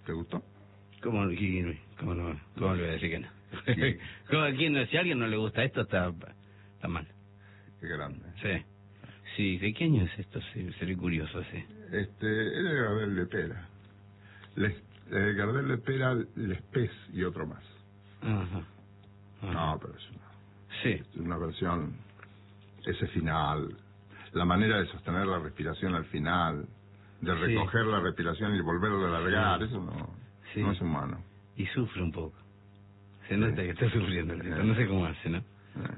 ¿Te gustó? ¿Cómo no le voy a decir que no? Si a alguien no le gusta esto, está mal. Qué grande. Sí. Sí, ¿de qué año es esto? Sí, seré curioso, sí. Es de Gardel de Pera. Gardel de Pera, Lespés y otro más. Ajá. No, pero Sí. Es una versión, ese final, la manera de sostener la respiración al final, de recoger la respiración y volverla a alargar, eso no es humano. Y sufre un poco. Se nota que está sufriendo, no sé cómo hace, ¿no?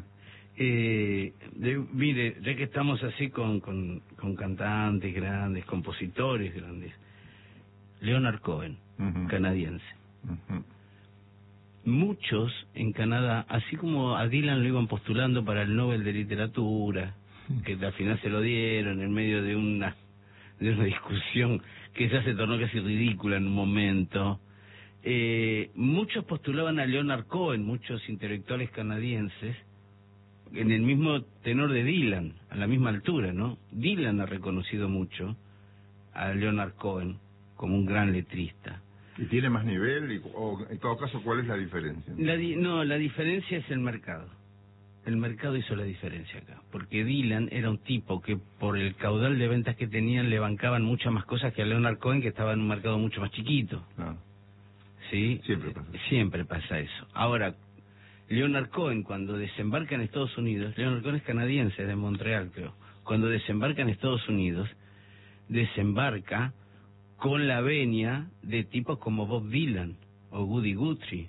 Mire, ya que estamos así con cantantes grandes, compositores grandes, Leonard Cohen, canadiense. Muchos en Canadá, así como a Dylan lo iban postulando para el Nobel de Literatura, que al final se lo dieron en medio de una discusión que ya se tornó casi ridícula en un momento, muchos postulaban a Leonard Cohen, muchos intelectuales canadienses, en el mismo tenor de Dylan, a la misma altura, ¿no? Dylan ha reconocido mucho a Leonard Cohen como un gran letrista. ¿Y tiene más nivel? O en todo caso, ¿cuál es la diferencia? La diferencia es el mercado. El mercado hizo la diferencia acá, porque Dylan era un tipo que por el caudal de ventas que tenían le bancaban muchas más cosas que a Leonard Cohen, que estaba en un mercado mucho más chiquito. Claro. ¿Sí? Siempre pasa. Pasa eso. Ahora, Leonard Cohen, cuando desembarca en Estados Unidos, Leonard Cohen es canadiense, de Montreal, creo. Cuando desembarca en Estados Unidos, desembarca con la venia de tipos como Bob Dylan, o Woody Guthrie,